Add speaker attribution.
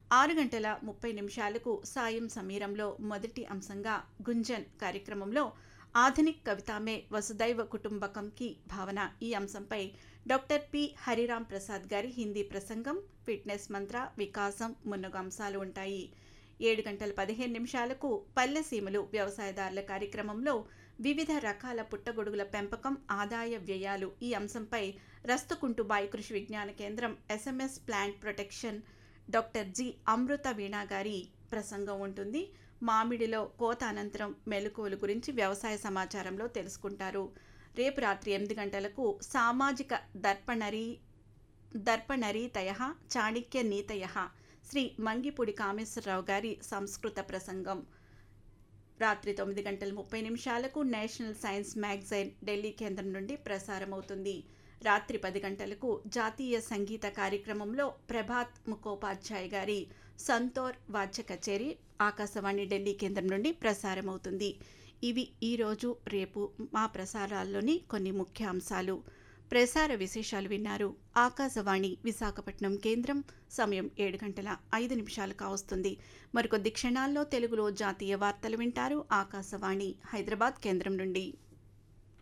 Speaker 1: 6 గంటల 30 నిమిషాలకు సాయం సమీరంలో మొదటి అంశంగా గుంజన్ కార్యక్రమంలో ఆధునిక్ కవితామే వసుదైవ కుటుంబకం కి భావన ఈ అంశంపై డాక్టర్ పి హరిరామ్ ప్రసాద్ గారి హిందీ ప్రసంగం, ఫిట్నెస్ మంత్ర, వికాసం మున్నగు అంశాలు ఉంటాయి. 7 గంటల 15 నిమిషాలకు పల్లెసీమలు వ్యవసాయదారుల కార్యక్రమంలో వివిధ రకాల పుట్టగొడుగుల పెంపకం, ఆదాయ వ్యయాలు ఈ అంశంపై రస్తుకుంటుబాయి కృషి విజ్ఞాన కేంద్రం SMS plant protection doctor G అమృత వీణా గారి ప్రసంగం ఉంటుంది. మామిడిలో కోత అనంతరం మెలకువల గురించి వ్యవసాయ సమాచారంలో తెలుసుకుంటారు. రేపు రాత్రి 8 గంటలకు సామాజిక దర్పణరీతయ చాణక్య నీతయ శ్రీ మంగిపూడి కామేశ్వరరావు గారి సంస్కృత ప్రసంగం. రాత్రి 9 గంటల 30 నిమిషాలకు నేషనల్ సైన్స్ మ్యాగజైన్ ఢిల్లీ కేంద్రం నుండి ప్రసారమవుతుంది. రాత్రి 10 గంటలకు జాతీయ సంగీత కార్యక్రమంలో ప్రభాత్ ముఖోపాధ్యాయ్ గారి సంతోర్ వాద్య కచేరీ ఆకాశవాణి ఢిల్లీ కేంద్రం నుండి ప్రసారమవుతుంది. ఇవి ఈరోజు రేపు మా ప్రసారాల్లోని కొన్ని ముఖ్య అంశాలు. ప్రసార విశేషాలు విన్నారు. ఆకాశవాణి విశాఖపట్నం కేంద్రం. సమయం 7 గంటల 5 నిమిషాలు కావస్తుంది. మరికొద్ది క్షణాల్లో తెలుగులో జాతీయ వార్తలు వింటారు. ఆకాశవాణి హైదరాబాద్ కేంద్రం నుండి.